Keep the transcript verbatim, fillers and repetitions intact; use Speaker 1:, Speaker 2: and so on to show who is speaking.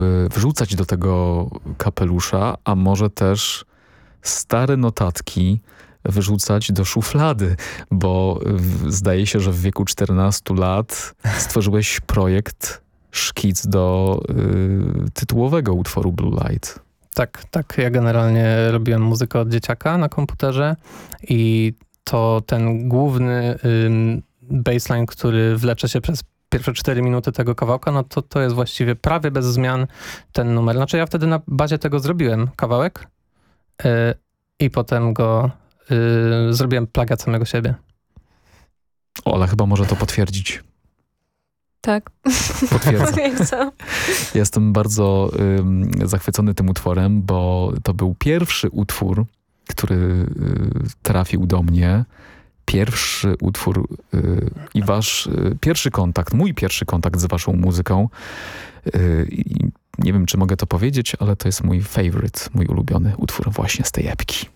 Speaker 1: wrzucać do tego kapelusza, a może też stare notatki wyrzucać do szuflady, bo zdaje się, że w wieku czternastu lat stworzyłeś projekt, szkic do y, tytułowego utworu Blue Light.
Speaker 2: Tak, tak. Ja generalnie robiłem muzykę od dzieciaka na komputerze i to ten główny ym, bassline, który wlecze się przez pierwsze cztery minuty tego kawałka, no to to jest właściwie prawie bez zmian ten numer. Znaczy ja wtedy na bazie tego zrobiłem kawałek yy, i potem go yy, zrobiłem plagiat samego siebie.
Speaker 1: Ola chyba może to potwierdzić.
Speaker 3: Tak.
Speaker 1: Potwierdzam. Jestem bardzo ym, zachwycony tym utworem, bo to był pierwszy utwór, który y, trafił do mnie. Pierwszy utwór y, i wasz y, pierwszy kontakt, mój pierwszy kontakt z waszą muzyką. Y, i nie wiem, czy mogę to powiedzieć, ale to jest mój favorite, mój ulubiony utwór właśnie z tej epki.